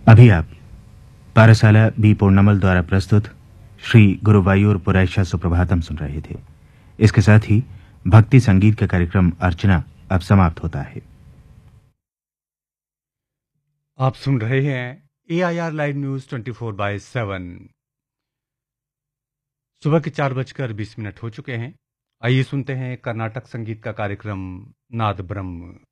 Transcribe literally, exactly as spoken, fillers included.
अभी आप पारसाला बी पूर्णमल द्वारा प्रस्तुत श्री गुरुवायूर पुरैषा सुप्रभातम सुन रहे थे। इसके साथ ही भक्ति संगीत का कार्यक्रम अर्चना अब समाप्त होता है। आप सुन रहे हैं ए I R live news twenty four by seven. सुबह के चार बजकर बीस मिनट हो चुके हैं। आइए सुनते हैं कर्नाटक संगीत का कार्यक्रम नाद ब्रह्म।